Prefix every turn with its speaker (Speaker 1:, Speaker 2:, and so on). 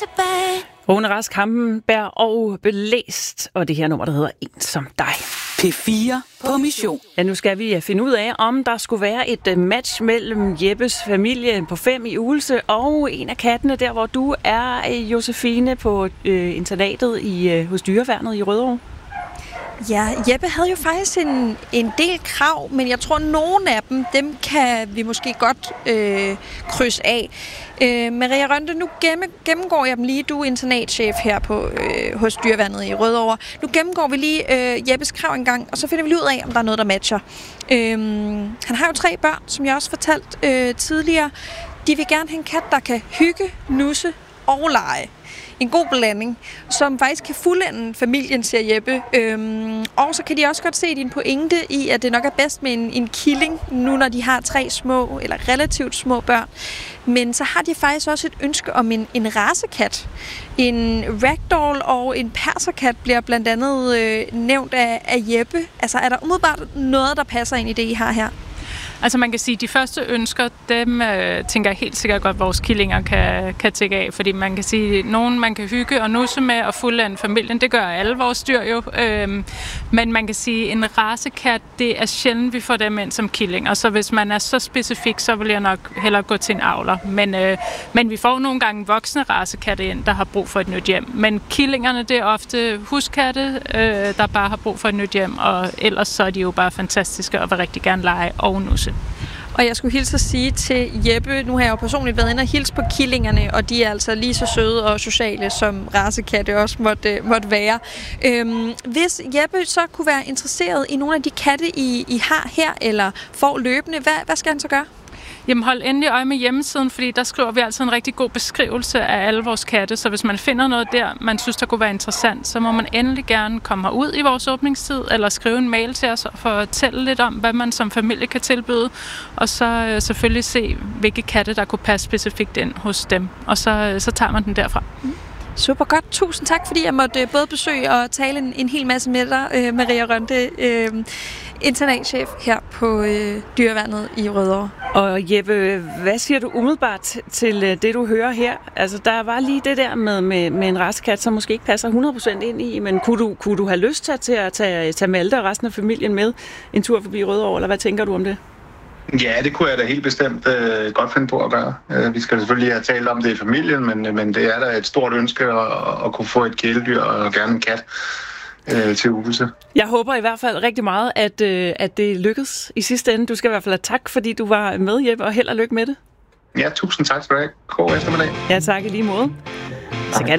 Speaker 1: tilbage.
Speaker 2: Rune Rask Hampenberg og Belæst, og det her nummer, der hedder En som dig.
Speaker 3: P4 på mission.
Speaker 2: Ja, nu skal vi finde ud af, om der skulle være et match mellem Jeppes familie på 5 i Ugelse og en af kattene, der hvor du er, Josefine, på internatet hos Dyreværnet i Rødovre.
Speaker 4: Ja, Jeppe havde jo faktisk en del krav, men jeg tror, nogle af dem kan vi måske godt krydse af. Maria Rønde, nu gennemgår jeg dem lige. Du er internatchef her hos Dyreværnet i Rødovre. Nu gennemgår vi lige Jeppes krav en gang, og så finder vi ud af, om der er noget, der matcher. Han har jo 3 børn, som jeg også fortalte tidligere. De vil gerne have en kat, der kan hygge, nusse og lege. En god blanding, som faktisk kan fuldende familien, siger Jeppe. Og så kan de også godt se din pointe i, at det nok er bedst med en killing, nu når de har 3 små, eller relativt små børn. Men så har de faktisk også et ønske om en racekat. En ragdoll og en perserkat bliver blandt andet nævnt af Jeppe. Altså er der umiddelbart noget, der passer ind i det, I har her?
Speaker 5: Altså man kan sige, at de første ønsker, dem tænker jeg helt sikkert godt, at vores killinger kan tække af. Fordi man kan sige, at nogen man kan hygge og nusse med og fuldende familien, det gør alle vores dyr jo. Men man kan sige, at en racekat, det er sjældent, vi får dem ind som killinger. Så hvis man er så specifik, så vil jeg nok hellere gå til en avler. Men vi får nogle gange voksne racekatte ind, der har brug for et nyt hjem. Men killingerne, det er ofte huskatte, der bare har brug for et nyt hjem. Og ellers så er de jo bare fantastiske og vil rigtig gerne lege og nusse.
Speaker 4: Og jeg skulle hilse at sige til Jeppe, nu har jeg jo personligt været inde og hilse på killingerne, og de er altså lige så søde og sociale, som racekatte også måtte være. Hvis Jeppe så kunne være interesseret i nogle af de katte, I har her, eller får løbende, hvad skal han så gøre?
Speaker 5: Jamen hold endelig øje med hjemmesiden, fordi der skriver vi altid en rigtig god beskrivelse af alle vores katte, så hvis man finder noget der, man synes, der kunne være interessant, så må man endelig gerne komme herud i vores åbningstid, eller skrive en mail til os og fortælle lidt om, hvad man som familie kan tilbyde, og så selvfølgelig se, hvilke katte, der kunne passe specifikt ind hos dem, og så tager man den derfra.
Speaker 4: Super godt. Tusind tak, fordi jeg måtte både besøge og tale en hel masse med dig, Maria Rønde, internatchef her på Dyreværnet i Rødovre.
Speaker 2: Og Jeppe, hvad siger du umiddelbart til det, du hører her? Altså, der var lige det der med en racekat, som måske ikke passer 100% ind i, men kunne du have lyst til at tage Malte og resten af familien med en tur forbi Rødovre, eller hvad tænker du om det?
Speaker 6: Ja, det kunne jeg da helt bestemt godt finde på at gøre. Vi skal selvfølgelig have talt om det i familien, men det er da et stort ønske at kunne få et kæledyr og gerne en kat til Ugelse.
Speaker 2: Jeg håber i hvert fald rigtig meget, at det lykkedes i sidste ende. Du skal i hvert fald have tak, fordi du var med, Jeppe, og held og lykke med det.
Speaker 6: Ja, tusind tak skal du have. God eftermiddag.
Speaker 2: Ja, tak i lige måde. Så kan